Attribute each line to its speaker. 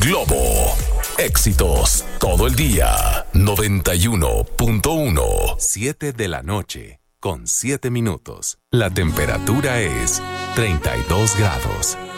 Speaker 1: Globo. Éxitos todo el día. 91.1. 7 de la noche, con 7 minutos. La temperatura es 32 grados.